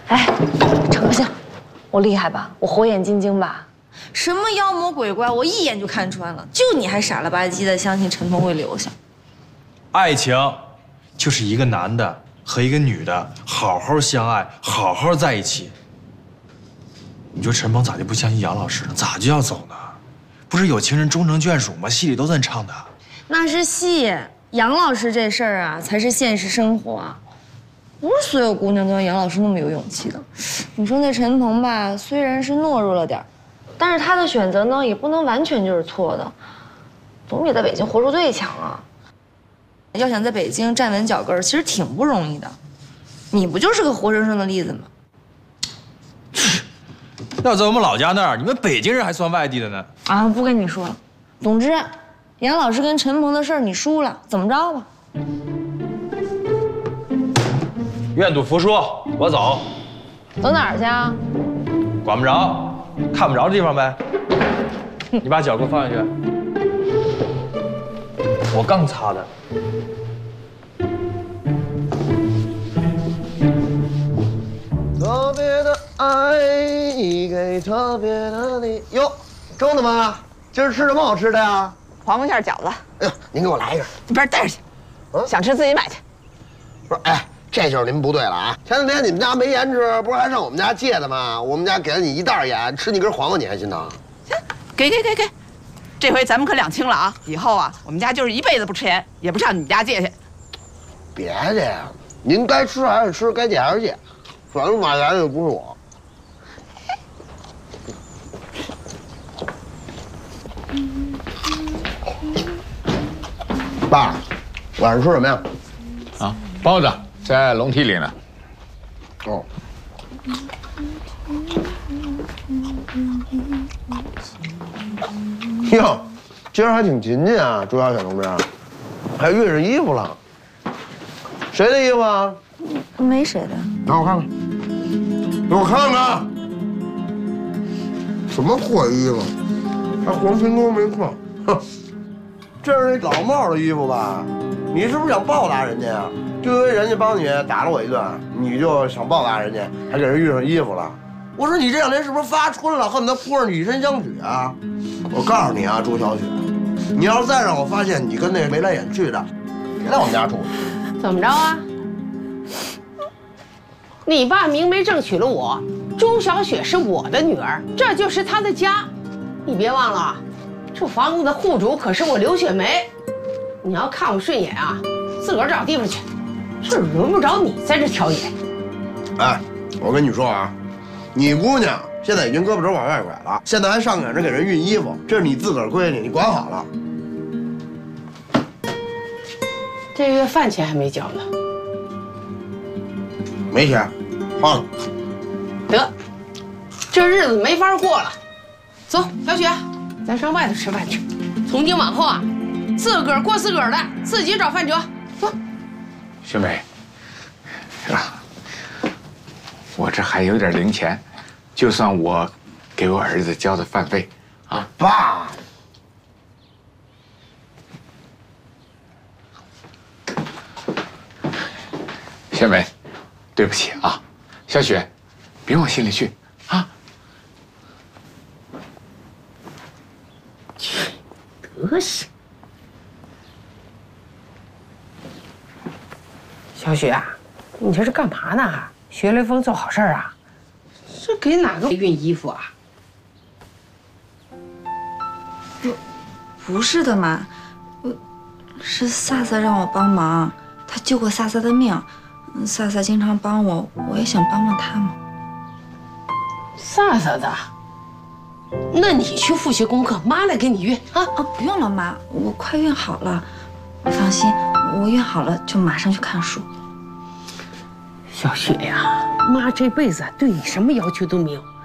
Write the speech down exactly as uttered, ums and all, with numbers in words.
哎，程不信，我厉害吧？我火眼金睛吧？ 什么妖魔鬼怪，我一眼就看穿了。就你还傻了吧唧的相信陈鹏会留下？ 爱情，就是一个男的和一个女的好好相爱，好好在一起。你说陈鹏咋就不相信杨老师呢？咋就要走呢？不是有情人终成眷属吗？戏里都这么唱的。 那是戏，杨老师这事儿啊，才是现实生活啊。不是所有姑娘都像杨老师那么有勇气的。你说那陈鹏吧，虽然是懦弱了点儿，但是他的选择呢，也不能完全就是错的，总比在北京活出最强啊。要想在北京站稳脚跟儿，其实挺不容易的。你不就是个活生生的例子吗？ 要在我们老家那儿，你们北京人还算外地的呢。 啊，不跟你说了。总之，杨老师跟陈鹏的事儿你输了，怎么着吧？ 愿赌服输，我走。 走哪儿去啊？ 管不着，看不着的地方呗。你把脚给我放下去。我刚擦的。 特别的爱给特别的你。哟，周大妈，今儿吃什么好吃的呀？ 黄瓜馅饺子。 哎呦，您给我来一个。 你不是带着去，嗯，想吃自己买去。 不是，哎，这就是您不对了啊！前两天你们家没盐吃，不是还上我们家借的吗？我们家给了你一袋盐，吃你根黄瓜你还心疼？ 行，给给给给，这回咱们可两清了啊！以后啊，我们家就是一辈子不吃盐，也不上你们家借去。 别介呀，您该吃还是吃，该借还是借，反正买盐的又不是我。爸，晚上吃什么呀？ 啊，包子在笼屉里呢。 哦。哟，今儿还挺勤勤啊，朱小雪同志，还熨上衣服了。谁的衣服啊？ 没谁的。 让我看看，让我看看，什么破衣服，还黄皮多没空。哼，这是那老帽的衣服吧？你是不是想报答人家呀？就因为人家帮你打了我一顿，你就想报答人家，还给人熨上衣服了。我说你这两天是不是发春了，恨不得扑上去以身相许啊？我告诉你啊，朱小雪，你要是再让我发现你跟那眉来眼去的，别在我们家住。 怎么着啊？你爸明媒正娶了我，朱小雪是我的女儿，这就是她的家。你别忘了，这房子的户主可是我刘雪梅。你要看我顺眼啊，自个儿找地方去，这轮不着你在这挑眼。 哎，我跟你说啊，你姑娘现在已经胳膊肘往外拐了，现在还上赶着给人熨衣服，这是你自个儿闺女，你管好了。 这月饭钱还没交呢。 没钱，花了。 得，这日子没法过了。走，小雪，咱上外头吃饭去。从今往后啊，自个儿过自个儿的，自己找饭辙。走。 雪梅，啊，我这还有点零钱，就算我给我儿子交的饭费啊。 爸。 雪梅，对不起啊，小雪，别往心里去啊。 德行。小雪啊，你这是干嘛呢？学雷锋做好事啊？是给哪个熨衣服啊？ 不，不是的嘛，是萨萨让我帮忙，他救过萨萨的命。萨萨经常帮我，我也想帮帮他嘛。 萨萨的，那你去复习功课，妈来给你熨啊。 啊，不用了，妈，我快熨好了。你放心，我熨好了就马上去看书。 小雪呀，妈这辈子对你什么要求都没有，